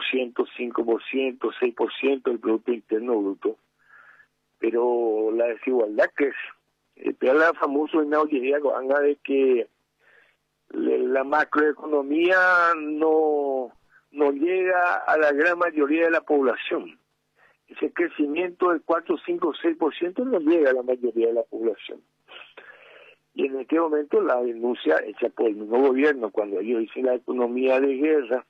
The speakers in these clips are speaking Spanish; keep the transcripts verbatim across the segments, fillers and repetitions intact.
ciento, cinco por ciento, seis por ciento del Producto Interno Bruto, pero la desigualdad crece. Está la famosa inaudiencia de que la macroeconomía no, no llega a la gran mayoría de la población. Ese crecimiento del cuatro, cinco, seis por ciento no llega a la mayoría de la población. Y en este momento la denuncia hecha por el mismo gobierno, cuando ellos dicen la economía de guerra,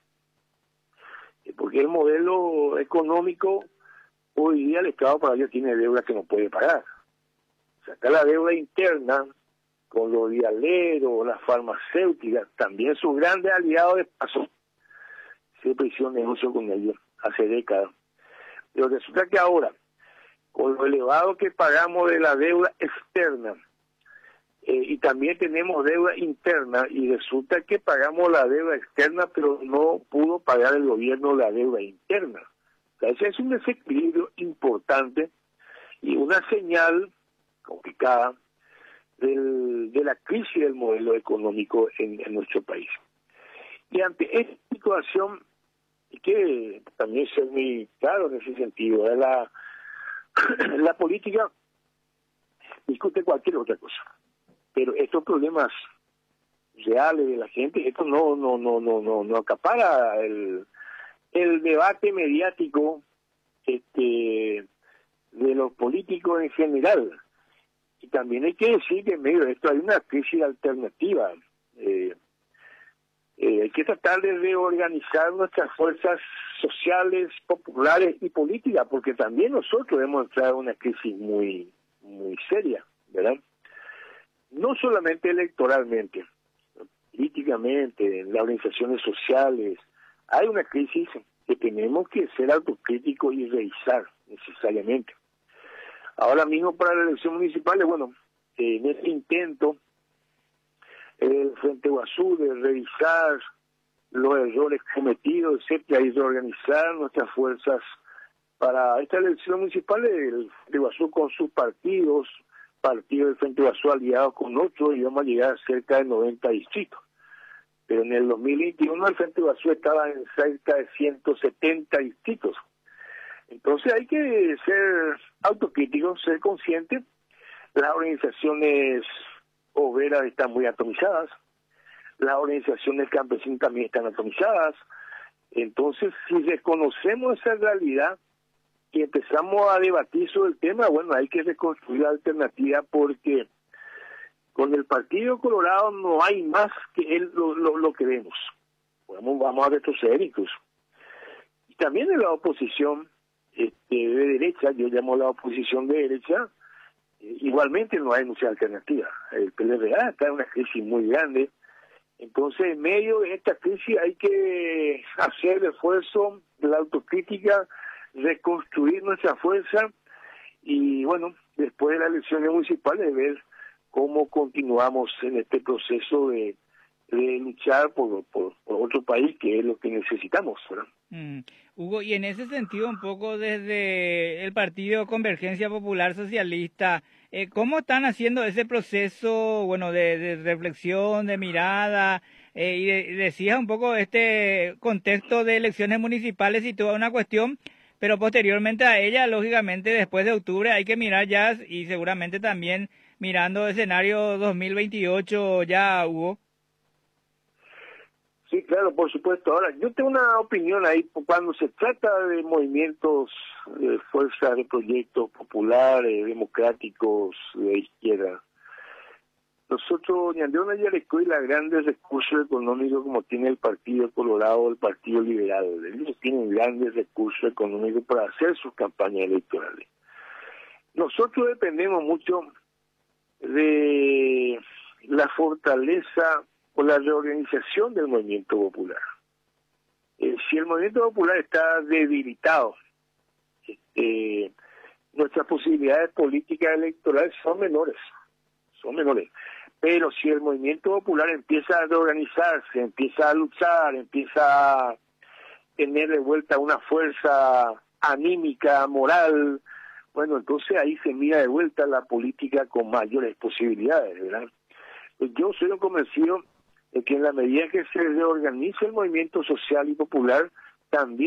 porque el modelo económico, hoy día el Estado para ellos tiene deuda que no puede pagar. O sea, acá la deuda interna, con los dialeros, las farmacéuticas, también sus grandes aliados de paso, siempre hicieron negocio con ellos hace décadas. Pero resulta que ahora, con lo elevado que pagamos de la deuda externa, eh, y también tenemos deuda interna, y resulta que pagamos la deuda externa, pero no pudo pagar el gobierno la deuda interna. O sea, ese es un desequilibrio importante y una señal complicada del, de la crisis del modelo económico en, en nuestro país. Y ante esta situación, hay que también ser muy claro en ese sentido, ¿eh? la, la política discute cualquier otra cosa, pero estos problemas reales de la gente, esto no no no no no no acapara el, el debate mediático este de los políticos en general. Y también hay que decir que en medio de esto hay una crisis alternativa. Eh, eh, hay que tratar de reorganizar nuestras fuerzas sociales, populares y políticas, porque también nosotros hemos entrado en una crisis muy, muy seria, ¿verdad? No solamente electoralmente, políticamente, en las organizaciones sociales, hay una crisis que tenemos que ser autocríticos y revisar necesariamente. Ahora mismo para las elecciones municipales, bueno, en este intento, el Frente Guazú de revisar los errores cometidos, etcétera, y de organizar nuestras fuerzas para estas elecciones municipales, el Frente Guazú con sus partidos, partidos del Frente Guazú aliados con otros, y vamos a llegar a cerca de noventa distritos. Pero en el dos mil veintiuno el Frente Guazú estaba en cerca de ciento setenta distritos. Entonces hay que ser autocríticos, ser conscientes. Las organizaciones obreras están muy atomizadas, las organizaciones campesinas también están atomizadas. Entonces, si reconocemos esa realidad y empezamos a debatir sobre el tema, bueno, hay que reconstruir la alternativa, porque con el Partido Colorado no hay más que él, lo, lo, lo que vemos. Vamos, vamos a retroceder incluso. Y también en la oposición este, de derecha, yo llamo la oposición de derecha, eh, igualmente no hay mucha alternativa. El P L R A está en una crisis muy grande. Entonces, en medio de esta crisis hay que hacer el esfuerzo de la autocrítica, reconstruir nuestra fuerza y, bueno, después de las elecciones municipales, ver cómo continuamos en este proceso de, de luchar por, por, por otro país, que es lo que necesitamos, ¿verdad? Mm. Hugo, y en ese sentido, un poco desde el Partido Convergencia Popular Socialista, eh, ¿cómo están haciendo ese proceso, bueno, de, de reflexión, de mirada? Eh, y, de, y decías un poco este contexto de elecciones municipales y toda una cuestión, pero posteriormente a ella, lógicamente, después de octubre hay que mirar ya, y seguramente también mirando escenario dos mil veintiocho ya, Hugo. Sí, claro, por supuesto. Ahora, yo tengo una opinión ahí. Cuando se trata de movimientos, de fuerzas, de proyectos populares, democráticos, de izquierda, nosotros, Ñandeo Yarecoy, la grandes recursos económicos como tiene el Partido Colorado, el Partido Liberal, ellos tienen grandes recursos económicos para hacer sus campañas electorales. Nosotros dependemos mucho de la fortaleza o la reorganización del movimiento popular. Eh, si el movimiento popular está debilitado, eh, nuestras posibilidades políticas electorales son menores, son menores. Pero si el movimiento popular empieza a reorganizarse, empieza a luchar, empieza a tener de vuelta una fuerza anímica, moral, bueno, entonces ahí se mira de vuelta la política con mayores posibilidades, ¿verdad? Pues yo soy un convencido de que en la medida que se reorganice el movimiento social y popular, también